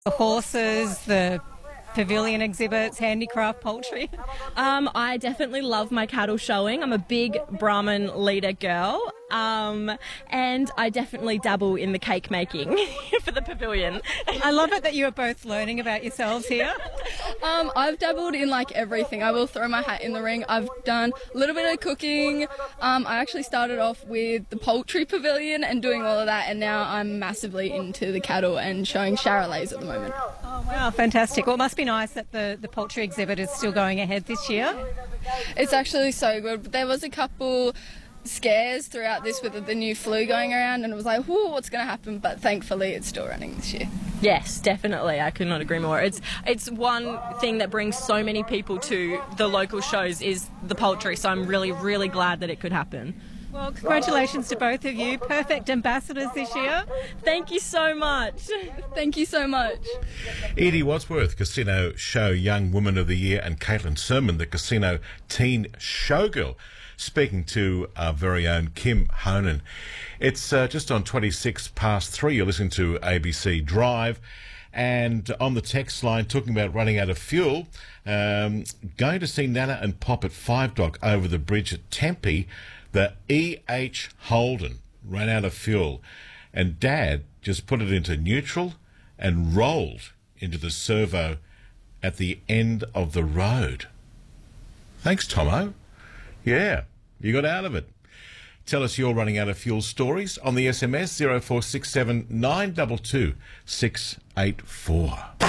The horses, the pavilion exhibits, handicraft, poultry. I definitely love my cattle showing. I'm a big Brahman leader girl. And I definitely dabble in the cake making for the pavilion. I love it that you are both learning about yourselves here. I've dabbled in like everything. I will throw my hat in the ring. I've done a little bit of cooking. I actually started off with the poultry pavilion and doing all of that, and now I'm massively into the cattle and showing charolais at the moment. Oh, wow, fantastic. Well, it must be nice that the poultry exhibit is still going ahead this year. It's actually so good. There was a couple scares throughout this with the new flu going around, and it was like, whoa, what's going to happen? But thankfully it's still running this year. Yes, definitely. I could not agree more. It's one thing that brings so many people to the local shows is the poultry, so I'm really, really glad that it could happen. Well, congratulations to both of you. Perfect ambassadors this year. Thank you so much. Thank you so much. Edie Wadsworth, Casino Show Young Woman of the Year, and Caitlin Sermon, the Casino Teen Showgirl, speaking to our very own Kim Honan. It's just on 3:26. You're listening to ABC Drive. And on the text line, talking about running out of fuel, going to see Nana and Pop at 5 Dock over the bridge at Tempe. The E.H. Holden ran out of fuel, and Dad just put it into neutral and rolled into the servo at the end of the road. Thanks, Tomo. Yeah, you got out of it. Tell us your running out of fuel stories on the SMS 0467 922 684.